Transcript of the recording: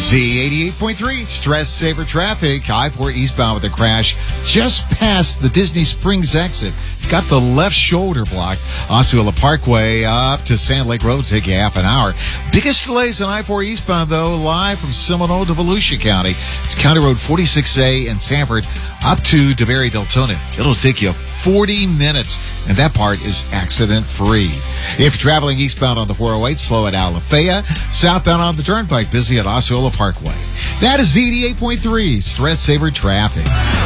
Z88.3, Stress Saver Traffic. I-4 eastbound with a crash just past the Disney Springs exit. It's got the left shoulder blocked. Osceola Parkway up to Sand Lake Road will take you half an hour. Biggest delays on I-4 eastbound, though, live from Seminole to Volusia County. It's County Road 46A in Sanford up to DeBerry Deltona. It'll take you 40 minutes, and that part is accident-free. If you're traveling eastbound on the 408, slow at Alafaya. Southbound on the Turnpike, busy at Osceola Parkway. That is Z88.3, Stress Saver Traffic.